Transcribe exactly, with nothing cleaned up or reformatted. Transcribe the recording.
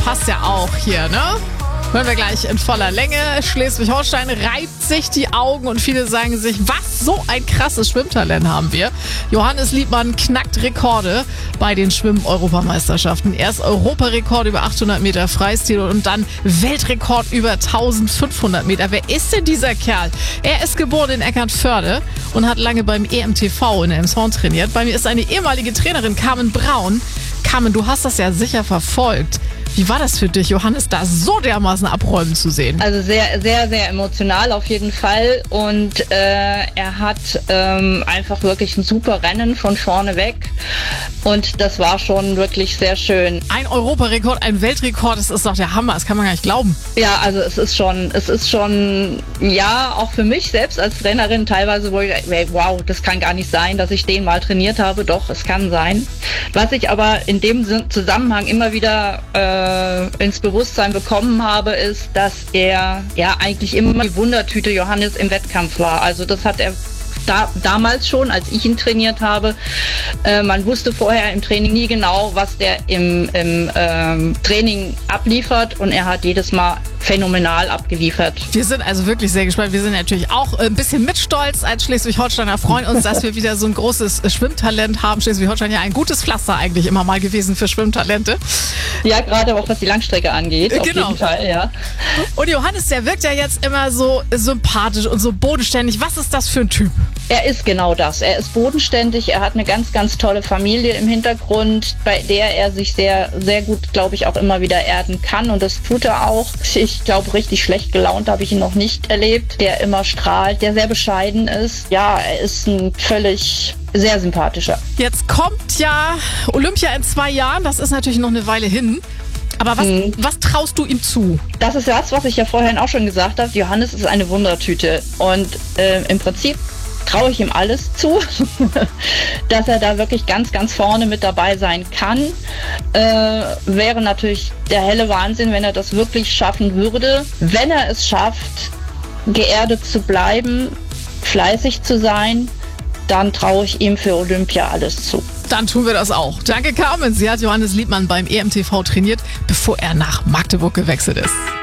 passt ja auch hier, ne? Hören wir gleich in voller Länge. Schleswig-Holstein reibt sich die Augen und viele sagen sich, was, so ein krasses Schwimmtalent haben wir. Johannes Liebmann knackt Rekorde bei den Schwimmen-Europameisterschaften. Erst Europarekord über achthundert Meter Freistil und dann Weltrekord über eintausendfünfhundert Meter. Wer ist denn dieser Kerl? Er ist geboren in Eckernförde und hat lange beim E M T V in Elmshorn trainiert. Bei mir ist eine ehemalige Trainerin, Carmen Braun. Carmen, du hast das ja sicher verfolgt. Wie war das für dich, Johannes, da so dermaßen abräumen zu sehen? Also sehr, sehr, sehr emotional auf jeden Fall. Und äh, er hat ähm, einfach wirklich ein super Rennen von vorne weg. Und das war schon wirklich sehr schön. Ein Europarekord, ein Weltrekord, das ist doch der Hammer, das kann man gar nicht glauben. Ja, also es ist schon, es ist schon, ja, auch für mich selbst als Trainerin teilweise, wo ich, wow, das kann gar nicht sein, dass ich den mal trainiert habe. Doch, es kann sein. Was ich aber in dem Zusammenhang immer wieder äh, ins Bewusstsein bekommen habe, ist, dass er ja eigentlich immer die Wundertüte Johannes im Wettkampf war. Also das hat er Da, damals schon, als ich ihn trainiert habe. Äh, man wusste vorher im Training nie genau, was der im, im ähm, Training abliefert, und er hat jedes Mal phänomenal abgeliefert. Wir sind also wirklich sehr gespannt. Wir sind natürlich auch ein bisschen mit Stolz als Schleswig-Holsteiner, freuen uns, dass wir wieder so ein großes Schwimmtalent haben. Schleswig-Holstein ja ein gutes Pflaster eigentlich immer mal gewesen für Schwimmtalente. Ja, gerade auch was die Langstrecke angeht. Auf genau. jeden Fall, ja. Und Johannes, der wirkt ja jetzt immer so sympathisch und so bodenständig. Was ist das für ein Typ? Er ist genau das. Er ist bodenständig. Er hat eine ganz, ganz tolle Familie im Hintergrund, bei der er sich sehr, sehr gut, glaube ich, auch immer wieder erden kann. Und das tut er auch. Ich glaube, richtig schlecht gelaunt habe ich ihn noch nicht erlebt. Der immer strahlt, der sehr bescheiden ist. Ja, er ist ein völlig sehr sympathischer. Jetzt kommt ja Olympia in zwei Jahren. Das ist natürlich noch eine Weile hin. Aber was, mhm. was traust du ihm zu? Das ist das, was ich ja vorhin auch schon gesagt habe. Johannes ist eine Wundertüte. Und äh, im Prinzip traue ich ihm alles zu, dass er da wirklich ganz, ganz vorne mit dabei sein kann. Äh, wäre natürlich der helle Wahnsinn, wenn er das wirklich schaffen würde. Wenn er es schafft, geerdet zu bleiben, fleißig zu sein, dann traue ich ihm für Olympia alles zu. Dann tun wir das auch. Danke, Carmen. Sie hat Johannes Liebmann beim E M T V trainiert, bevor er nach Magdeburg gewechselt ist.